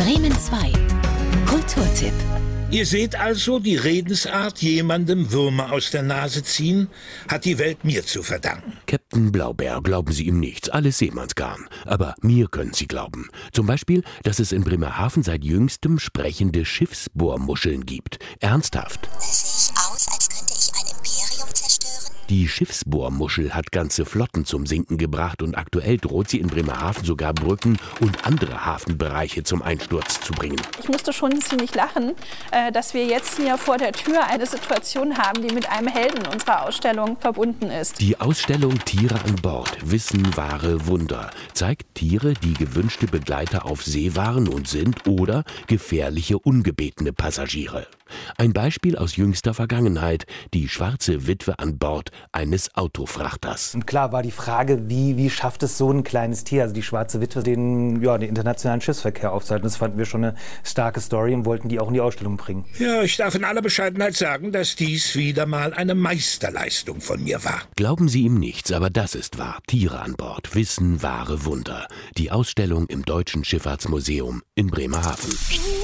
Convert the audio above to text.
Bremen 2. Kulturtipp. Ihr seht also, die Redensart, jemandem Würmer aus der Nase ziehen, hat die Welt mir zu verdanken. Captain Blaubeer, glauben Sie ihm nichts, alles Seemannsgarn. Aber mir können Sie glauben. Zum Beispiel, dass es in Bremerhaven seit jüngstem sprechende Schiffsbohrmuscheln gibt. Ernsthaft. Sehe ich aus, als könnte ich ein Imperium zerstören? Die Schiffsbohrmuschel hat ganze Flotten zum Sinken gebracht und aktuell droht sie in Bremerhaven sogar Brücken und andere Hafenbereiche zum Einsturz zu bringen. Ich musste schon ziemlich lachen, dass wir jetzt hier vor der Tür eine Situation haben, die mit einem Helden unserer Ausstellung verbunden ist. Die Ausstellung Tiere an Bord, Wissen, wahre Wunder, zeigt Tiere, die gewünschte Begleiter auf See waren und sind oder gefährliche, ungebetene Passagiere. Ein Beispiel aus jüngster Vergangenheit, die schwarze Witwe an Bord eines Autofrachters. Und klar war die Frage, wie schafft es so ein kleines Tier, also die schwarze Witwe, den internationalen Schiffsverkehr aufzuhalten. Das fanden wir schon eine starke Story und wollten die auch in die Ausstellung bringen. Ja, ich darf in aller Bescheidenheit sagen, dass dies wieder mal eine Meisterleistung von mir war. Glauben Sie ihm nichts, aber das ist wahr. Tiere an Bord, Wissen, wahre Wunder. Die Ausstellung im Deutschen Schifffahrtsmuseum in Bremerhaven.